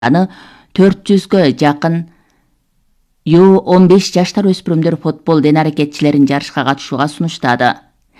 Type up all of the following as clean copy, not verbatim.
аны 400гө жакын U15 жаштар өспүрүмдөр футбол ден аракетчилерин жарышка катышууга сунуштады.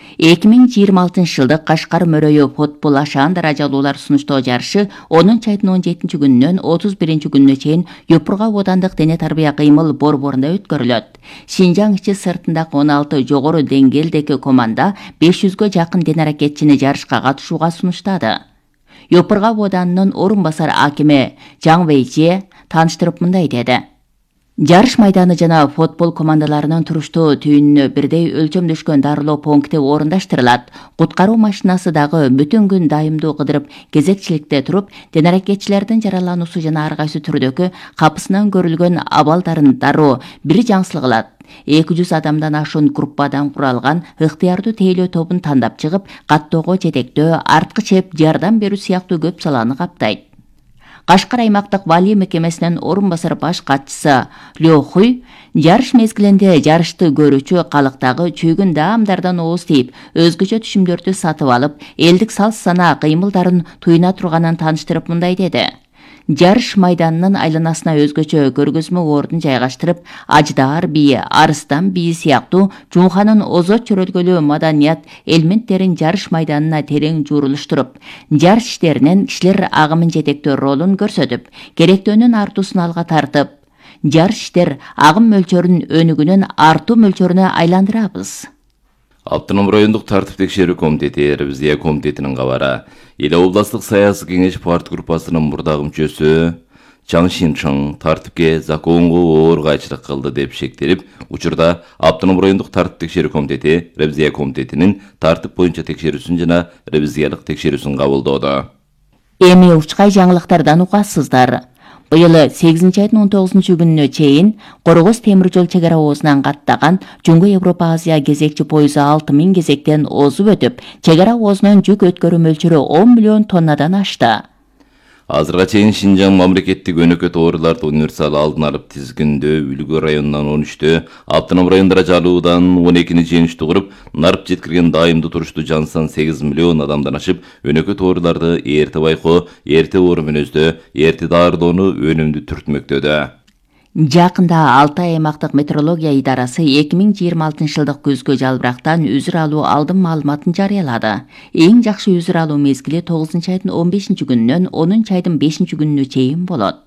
2026-жылдык Кашкар Мөрөйү футбол ашаан даражалуулар сунуштоо жарышы 10 айдын 17-күнүнөн 31-күнүнө чейин Юпурга оодандык дене тарбия кыймыл борборунда өткөрүлөт. Шинжаң ичи сыртындагы 16 жогору деңгээлдеги команда 500гө жакын ден аракетчини жарышка катышууга сунуштады. Юпурга оодандын орун басар акими Жаң Вэйже тааныштырып мындай деди. Жарыш майданы жана футбол командаларынын туруштуу түйүнүнө бирдей өлчөмдөшкөн дарылоо пункти орундаштырылат. Куткаруу машинасы дагы бүтүн күн дайымдуу кыдырып, кезекчиликте туруп, ден аракетчилердин жаралануусу жана ар кайсы түрдөгү капысынан көрүлгөн абалдарын дароо бир жаңсыл кылат. 200 адамдан ашуун группадан куралган ыктыярдуу тейлөө тобун тандап чыгып, каттоого жетектөө, арткы чеп, жардам берүү сыяктуу көп саланы каптайт. Кашкар аймактык вали мекемесинин орун басар баш катчысы Лё Хуй жарыш мезгилинде жарышты көрүүчү калыктагы чүйгүн даамдардан ооз тийип, өзгөчө түшүмдөрдү сатып алып, элдик салт сана кыймылдарын туюна турганын тааныштырып мындай деди. Жарыш майданынын айланасына өзгөчө көргөзмө ордун жайгаштырып, Аждаар бийи, Арыстан бийи сыяктуу Жумханын озот чөрөлгөлүү маданият элементтерин жарыш майданына терең жуурулуштуруп, жарыш иштеринен кишилер агымын жетектөө ролун көрсөтүп, керектөөнүн артуусун алга тартып, жарыш иштер агым мөлчөрүн өнүгүнөн артуу мөлчөрүнө айландырабыз. Автоном райондук тартып текшерүү комитети ревизия комитетинин кабары Эл областык саясий кеңеш парт группасынын мурдагы мүчөсү Чаң Шинчың тартипке законго оор кайчылык кылды деп шектелип, учурда автоном райондук тартып текшерүү комитети ревизия комитетинин тартип боюнча текшерүүсүн жана ревизиялык текшерүүсүн кабылдоодо. Эми учкай жаңылыктардан угасыздар. Быйыл 8 айдын 19-күнүнө чейин Коргоз темир жол чек ара оозунан каттаган Жуңгу Европа Азия кезекчи пойызы 6000 кезектен озуп өтүп, чек ара оозунун жүк өткөрүү мөлчөрү 10 миллион тоннадан ашты. Азырга чейин Шинжаң мамлекеттик өнөкөт ооруларды универсал алдын алып тизгиндөө Үлгү районунан 13-тө, автоном райондора жалуудан 12-ни жеңиштүү куруп, нарып жеткирген дайымдуу туруштуу жан сан 8 миллион адамдан ашып, өнөкөт ооруларды эрте байкоо, эрте оору мүнөздөө, эрте даарылоону өнүмдүү түртмөктөдө. Жакында Алтай аймактык метеорология идарасы 2026-жылдык күзгө жалбырактан үзүр алуу алдын маалыматын жарыялады. Эң жакшы үзүр алуу мезгили 9 айдын 15-күнүнөн 10 айдын 5-күнүнө чейин болот.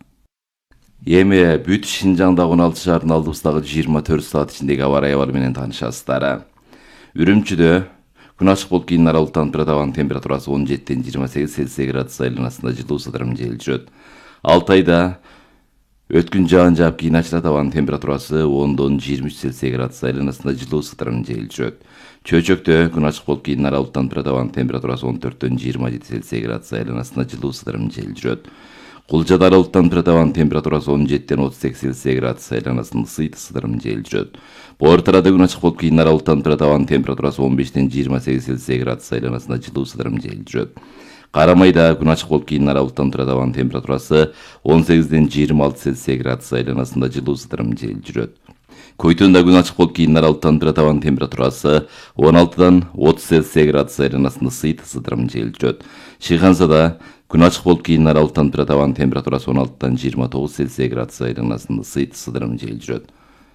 Эми бүт Шинжаңдагы 16 шаардын алдыбыздагы 24 саат ичиндеги аба ырайы абалы менен таанышасыздар. Үрүмчүдө күн ачык болуп кийин аралыктан турат, абанын температурасы 17-28 Цельсий градус айланасында жылуу сыдырым жел жүрөт. Алтайда өткүн жаан жаап кийин ачылат, абанын температурасы 10-23 Цельсий градус айланасында жылуу сыдырым жел жүрөт. Чөйчөктө күн ачык болуп кийин аралыктан турат, абанын температурасы 14-27 Цельсий градус айланасында жылуу сыдырым жел жүрөт. Кулжада аралыктан турат, абанын температурасы 17-38 Цельсий градус айланасында сыдырым жел жүрөт. Боор тарада күн ачык болуп кийин аралыктан турат, абанын температурасы 15-28 Цельсий градус айланасында жылуу сыдырым жел жүрөт. Карамайда күн ачык болуп кийин аралыктан турат, абанын температурасы 18-26 Цельсий градус айланасында жылуу сыдырым жел жүрөт. Көйтөндө күн ачык болуп кийин аралыктан турат, абанын температурасы 16-30 Цельсий градус айланасында сыдырым жел жүрөт. Шыйхансада күн ачык болуп кийин аралыктан турат, абанын температурасы 16-29 Цельсий градус айланасында сыдырым жел жүрөт.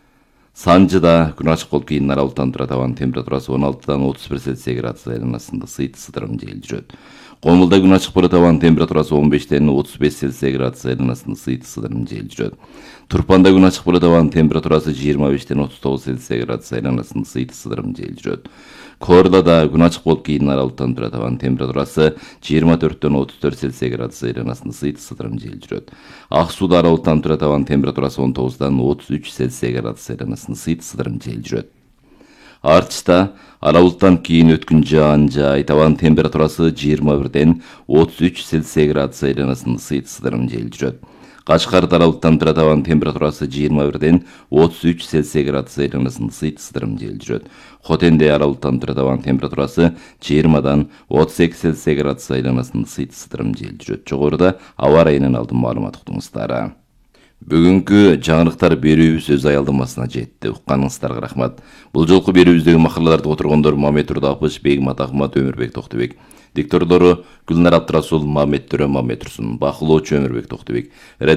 Санжыда күн ачык болуп кийин аралыктан турат, абанын температурасы 16-31 Цельсий градус айланасында сыдырым жел жүрөт. Комулда күн ачык болот, абанын температурасы 15-35 Цельсий градус айланасында сыдырым жел жүрөт. Турпанда күн ачык болот, абанын температурасы 25-39 Цельсий градус айланасында сыдырым жел жүрөт. Корлада күн ачык болуп кийин аралыктан турат, абанын температурасы 24-34 Цельсий градус айланасында сыдырым жел жүрөт. Ак сууда аралыктан турат, абанын температурасы 19-33 Цельсий градус айланасында сыдырым жел жүрөт. Артышта аралыктан кийин өткүн жаан жайт, абанын температурасы 21-33 Цельсий градус айланасында сыдырым жел жүрөт. Кашкарда аралыктан турат, абанын температурасы 21-33 Цельсий градус айланасында сыдырым жел жүрөт. Хотенде аралыктан турат, абанын температурасы 20-32 Цельсий градус айланасында сыдырым жел жүрөт. Жогоруда аба ырайынын алдын маалымат уктуңуздар. Бүгүнкү жаңылыктар берүүбүз өз аялдамасына жетти. Укканыңыздарга рахмат. Бул жолку берүүбүздөгү макалаларды которгондор Мамет Турдапов, Бегмат Ахмат, Өмүрбек Токтобек. Диктордору Гүлнар Абдрасул, Мамет Төрө, Мамет Турсун, бакылоочу Өмүрбек Токтубек.